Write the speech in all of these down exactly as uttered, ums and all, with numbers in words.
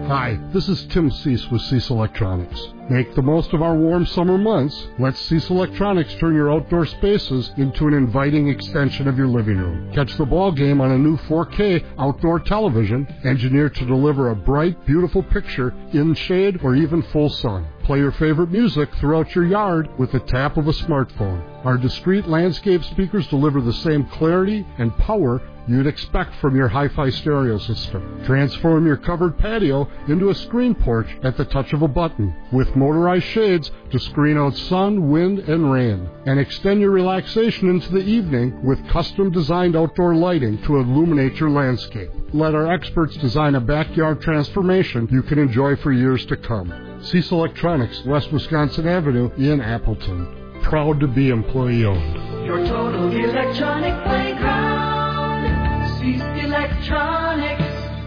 Hi, this is Tim Cease with Cease Electronics. Make the most of our warm summer months. Let Cease Electronics turn your outdoor spaces into an inviting extension of your living room. Catch the ball game on a new four K outdoor television, engineered to deliver a bright, beautiful picture in shade or even full sun. Play your favorite music throughout your yard with the tap of a smartphone. Our discreet landscape speakers deliver the same clarity and power you'd expect from your hi-fi stereo system. Transform your covered patio into a screen porch at the touch of a button, with motorized shades to screen out sun, wind, and rain. And extend your relaxation into the evening with custom-designed outdoor lighting to illuminate your landscape. Let our experts design a backyard transformation you can enjoy for years to come. Cease Electronics, West Wisconsin Avenue in Appleton. Proud to be employee-owned. Your total electronic playground. Cease Electronics.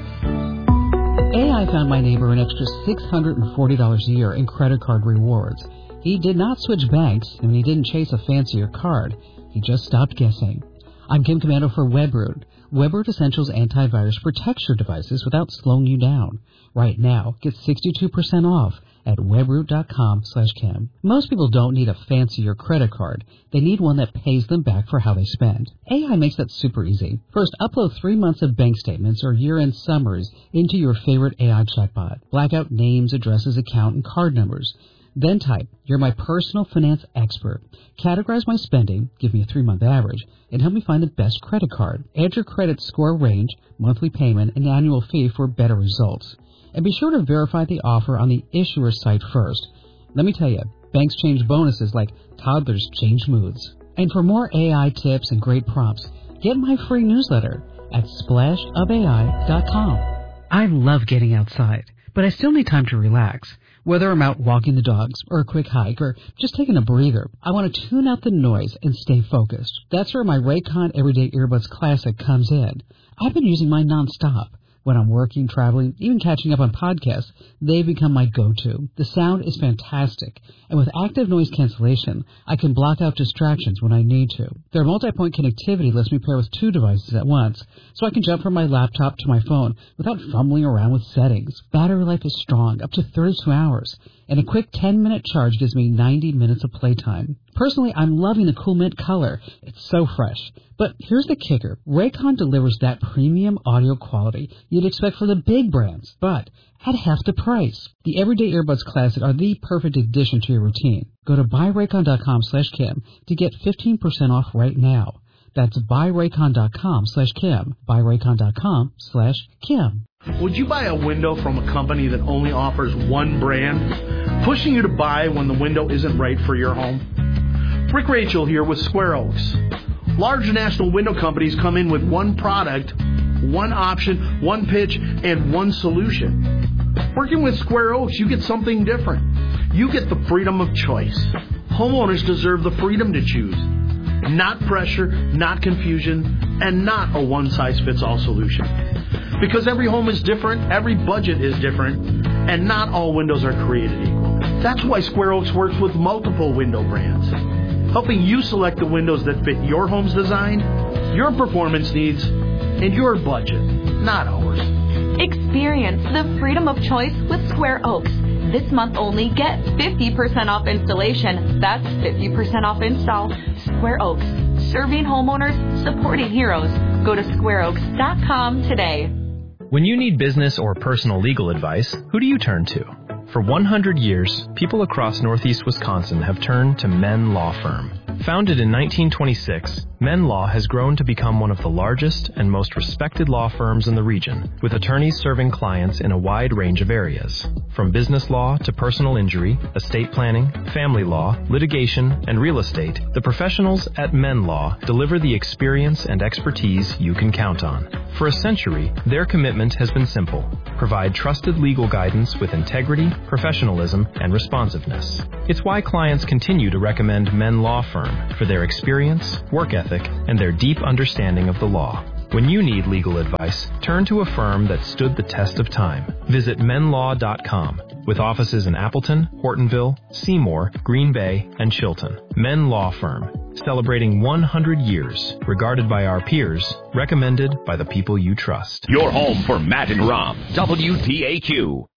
A I found my neighbor an extra six hundred forty dollars a year in credit card rewards. He did not switch banks, and he didn't chase a fancier card. He just stopped guessing. I'm Kim Commando for WebRoot. WebRoot Essentials Antivirus protects your devices without slowing you down. Right now, get sixty-two percent off at webroot.com slash Kim. Most people don't need a fancier credit card. They need one that pays them back for how they spend. A I makes that super easy. First, upload three months of bank statements or year-end summaries into your favorite A I chatbot. Black out names, addresses, account, and card numbers. Then type, "You're my personal finance expert." Categorize my spending, give me a three-month average, and help me find the best credit card. Add your credit score range, monthly payment, and annual fee for better results. And be sure to verify the offer on the issuer site first. Let me tell you, banks change bonuses like toddlers change moods. And for more A I tips and great prompts, get my free newsletter at splash of A I dot com. I love getting outside, but I still need time to relax. Whether I'm out walking the dogs, or a quick hike, or just taking a breather, I want to tune out the noise and stay focused. That's where my Raycon Everyday Earbuds Classic comes in. I've been using mine nonstop. When I'm working, traveling, even catching up on podcasts, they've become my go-to. The sound is fantastic, and with active noise cancellation, I can block out distractions when I need to. Their multi-point connectivity lets me pair with two devices at once, so I can jump from my laptop to my phone without fumbling around with settings. Battery life is strong, up to thirty-two hours, and a quick ten-minute charge gives me ninety minutes of playtime. Personally, I'm loving the cool mint color. It's so fresh. But here's the kicker. Raycon delivers that premium audio quality you'd expect from the big brands, but at half the price. The Everyday Earbuds Classic are the perfect addition to your routine. Go to buyraycon.com slash Kim to get fifteen percent off right now. That's buyraycon.com slash Kim. buyraycon.com slash Kim. Would you buy a window from a company that only offers one brand, pushing you to buy when the window isn't right for your home? Rick Rachel here with Square Oaks. Large national window companies come in with one product, one option, one pitch, and one solution. Working with Square Oaks, you get something different. You get the freedom of choice. Homeowners deserve the freedom to choose. Not pressure, not confusion, and not a one-size-fits-all solution. Because every home is different, every budget is different, and not all windows are created equal. That's why Square Oaks works with multiple window brands, helping you select the windows that fit your home's design, your performance needs, and your budget, not ours. Experience the freedom of choice with Square Oaks. This month only, get fifty percent off installation. That's fifty percent off install. Square Oaks, serving homeowners, supporting heroes. Go to square oaks dot com today. When you need business or personal legal advice, who do you turn to? For one hundred years, people across northeast Wisconsin have turned to Men Law Firm. Founded in nineteen twenty-six, Men Law has grown to become one of the largest and most respected law firms in the region, with attorneys serving clients in a wide range of areas. From business law to personal injury, estate planning, family law, litigation, and real estate, the professionals at Men Law deliver the experience and expertise you can count on. For a century, their commitment has been simple: provide trusted legal guidance with integrity, professionalism, and responsiveness. It's why clients continue to recommend Men Law Firm for their experience, work ethic, and their deep understanding of the law. When you need legal advice, turn to a firm that stood the test of time. Visit men law dot com, with offices in Appleton, Hortonville, Seymour, Green Bay, and Chilton. Men Law Firm, celebrating one hundred years, regarded by our peers, recommended by the people you trust. Your home for Matt and Rom, W T A Q.